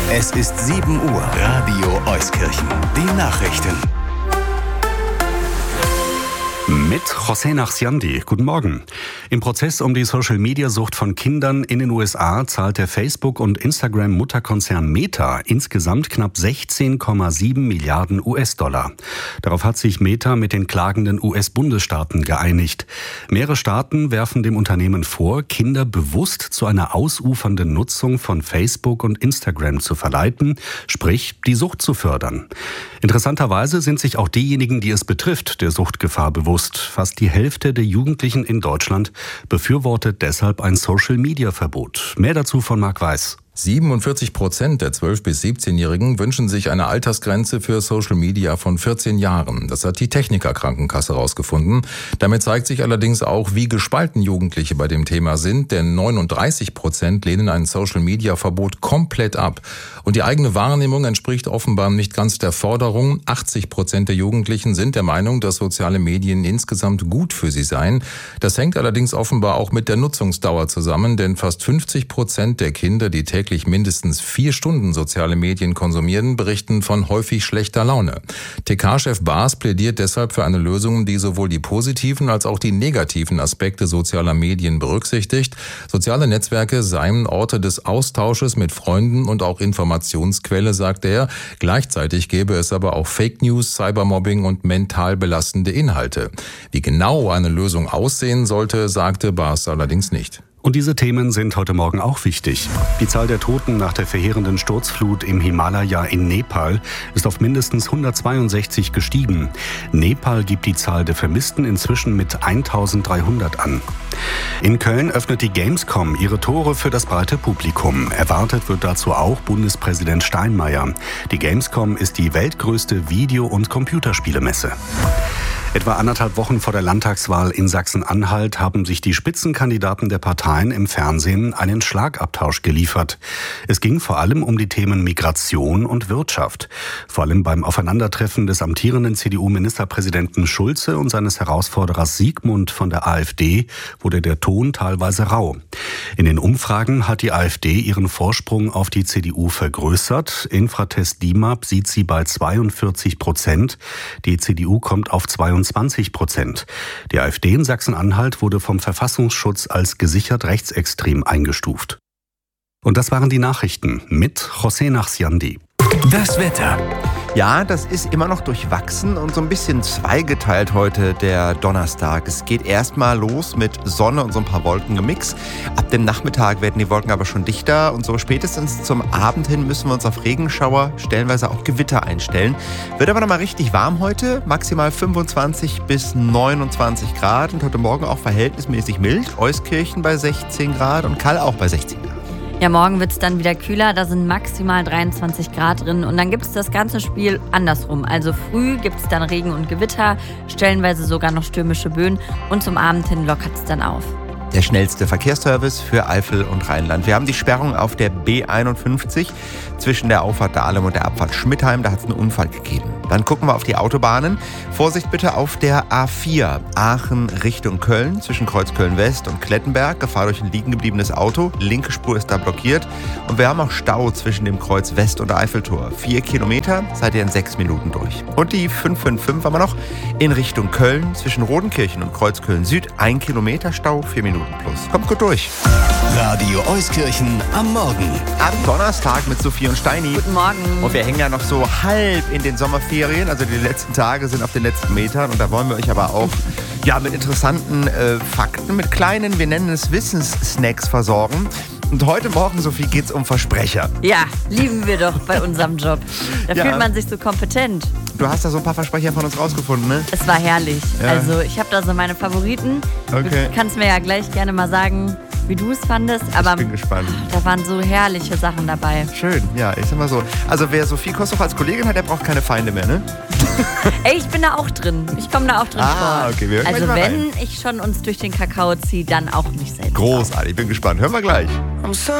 Es ist 7 Uhr. Radio Euskirchen. Die Nachrichten. Mit José Nachsiandi. Guten Morgen. Im Prozess um die Social-Media-Sucht von Kindern in den USA zahlt der Facebook- und Instagram-Mutterkonzern Meta insgesamt knapp 16,7 Milliarden US-Dollar. Darauf hat sich Meta mit den klagenden US-Bundesstaaten geeinigt. Mehrere Staaten werfen dem Unternehmen vor, Kinder bewusst zu einer ausufernden Nutzung von Facebook und Instagram zu verleiten, sprich die Sucht zu fördern. Interessanterweise sind sich auch diejenigen, die es betrifft, der Suchtgefahr bewusst. Fast die Hälfte der Jugendlichen in Deutschland befürwortet deshalb ein Social-Media-Verbot. Mehr dazu von Marc Weiß. 47% der 12- bis 17-Jährigen wünschen sich eine Altersgrenze für Social Media von 14 Jahren. Das hat die Techniker-Krankenkasse herausgefunden. Damit zeigt sich allerdings auch, wie gespalten Jugendliche bei dem Thema sind, denn 39% lehnen ein Social-Media-Verbot komplett ab. Und die eigene Wahrnehmung entspricht offenbar nicht ganz der Forderung. 80% der Jugendlichen sind der Meinung, dass soziale Medien insgesamt gut für sie seien. Das hängt allerdings offenbar auch mit der Nutzungsdauer zusammen, denn fast 50% der Kinder, die täglich mindestens 4 Stunden soziale Medien konsumieren, berichten von häufig schlechter Laune. TK-Chef Baas plädiert deshalb für eine Lösung, die sowohl die positiven als auch die negativen Aspekte sozialer Medien berücksichtigt. Soziale Netzwerke seien Orte des Austausches mit Freunden und auch Informationsquelle, sagt er. Gleichzeitig gäbe es aber auch Fake News, Cybermobbing und mental belastende Inhalte. Wie genau eine Lösung aussehen sollte, sagte Baas allerdings nicht. Und diese Themen sind heute Morgen auch wichtig. Die Zahl der Toten nach der verheerenden Sturzflut im Himalaya in Nepal ist auf mindestens 162 gestiegen. Nepal gibt die Zahl der Vermissten inzwischen mit 1300 an. In Köln öffnet die Gamescom ihre Tore für das breite Publikum. Erwartet wird dazu auch Bundespräsident Steinmeier. Die Gamescom ist die weltgrößte Video- und Computerspielemesse. Etwa 1,5 Wochen vor der Landtagswahl in Sachsen-Anhalt haben sich die Spitzenkandidaten der Parteien im Fernsehen einen Schlagabtausch geliefert. Es ging vor allem um die Themen Migration und Wirtschaft. Vor allem beim Aufeinandertreffen des amtierenden CDU-Ministerpräsidenten Schulze und seines Herausforderers Siegmund von der AfD wurde der Ton teilweise rau. In den Umfragen hat die AfD ihren Vorsprung auf die CDU vergrößert. Infratest DIMAP sieht sie bei 42%. Die CDU kommt auf 22%. Die AfD in Sachsen-Anhalt wurde vom Verfassungsschutz als gesichert rechtsextrem eingestuft. Und das waren die Nachrichten mit José Nachsiandi. Das Wetter. Ja, das ist immer noch durchwachsen und so ein bisschen zweigeteilt heute der Donnerstag. Es geht erstmal los mit Sonne und so ein paar Wolken gemixt. Ab dem Nachmittag werden die Wolken aber schon dichter und so spätestens zum Abend hin müssen wir uns auf Regenschauer, stellenweise auch Gewitter einstellen. Wird aber nochmal richtig warm heute, maximal 25 bis 29 Grad und heute Morgen auch verhältnismäßig mild. Euskirchen bei 16 Grad und Kall auch bei 16 Grad. Ja, morgen wird es dann wieder kühler, da sind maximal 23 Grad drin und dann gibt es das ganze Spiel andersrum. Also früh gibt es dann Regen und Gewitter, stellenweise sogar noch stürmische Böen und zum Abend hin lockert es dann auf. Der schnellste Verkehrsservice für Eifel und Rheinland. Wir haben die Sperrung auf der B51 zwischen der Auffahrt Dahlem und der Abfahrt Schmidtheim. Da hat es einen Unfall gegeben. Dann gucken wir auf die Autobahnen. Vorsicht bitte auf der A4 Aachen Richtung Köln zwischen Kreuz Köln-West und Klettenberg. Gefahr durch ein liegen gebliebenes Auto. Linke Spur ist da blockiert. Und wir haben auch Stau zwischen dem Kreuz West und Eiffeltor. 4 Kilometer, seid ihr in 6 Minuten durch. Und die 555 haben wir noch in Richtung Köln zwischen Rodenkirchen und Kreuz Köln-Süd. 1 Kilometer Stau, 4 Minuten plus. Kommt gut durch. Radio Euskirchen am Morgen. Am Donnerstag mit Sophie und Steini. Guten Morgen. Und wir hängen ja noch so halb in den Sommerferien, also die letzten Tage sind auf den letzten Metern und da wollen wir euch aber auch mit interessanten Fakten, mit kleinen, wir nennen es Wissenssnacks versorgen. Und heute Morgen, Sophie, geht's um Versprecher. Ja, lieben wir doch bei unserem Job. Da fühlt man sich so kompetent. Du hast da so ein paar Versprecher von uns rausgefunden, ne? Es war herrlich. Ja. Also ich habe da so meine Favoriten. Okay. Du kannst mir ja gleich gerne mal sagen, wie du es fandest. Aber ich bin gespannt. Da waren so herrliche Sachen dabei. Schön, ja, ich sag mal so. Also wer Sophie Kossoff als Kollegin hat, der braucht keine Feinde mehr, ne? Ey, ich bin da auch drin. Ich komme da auch drin vor. Okay, wir hören also gleich mal wenn rein. ich schon uns durch den Kakao ziehe, dann auch nicht selbst. Großartig, ich bin gespannt. Hören wir gleich.